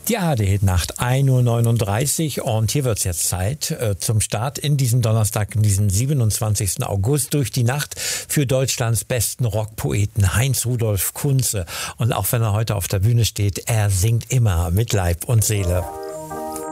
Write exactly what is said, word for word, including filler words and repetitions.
Die A R D-Nacht, ein Uhr neununddreißig, und hier wird es jetzt Zeit äh, zum Start in diesen Donnerstag, in diesen siebenundzwanzigsten August, durch die Nacht für Deutschlands besten Rockpoeten Heinz-Rudolf Kunze. Und auch wenn er heute auf der Bühne steht, er singt immer mit Leib und Seele.